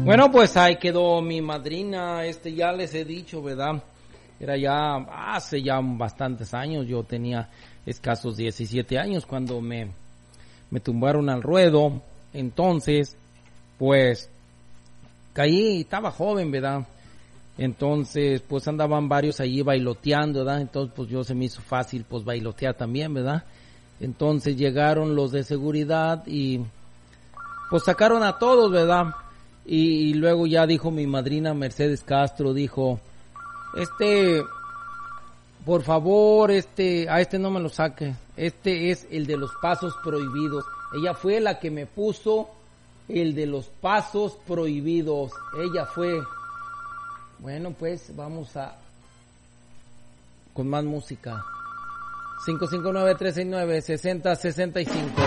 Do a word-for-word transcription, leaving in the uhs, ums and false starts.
Bueno, pues ahí quedó mi madrina, este ya les he dicho, ¿verdad? Era ya hace ya bastantes años, yo tenía escasos diecisiete años cuando me, me tumbaron al ruedo, entonces, pues, caí, estaba joven, ¿verdad? Entonces, pues andaban varios allí bailoteando, ¿verdad? Entonces, pues yo se me hizo fácil, pues bailotear también, ¿verdad? Entonces llegaron los de seguridad y, pues sacaron a todos, ¿verdad? Y, y luego ya dijo mi madrina Mercedes Castro, dijo, este, por favor, este, a este no me lo saque, este es el de los pasos prohibidos. Ella fue la que me puso el de los pasos prohibidos, ella fue. Bueno, pues vamos a, con más música. cinco cinco nueve, tres seis nueve, seis cero seis cinco.